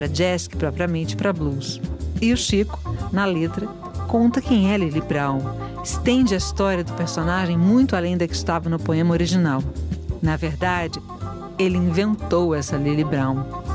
jazz que propriamente para blues. E o Chico, na letra, conta quem é Lily Brown, estende a história do personagem muito além da que estava no poema original. Na verdade, ele inventou essa Lily Brown.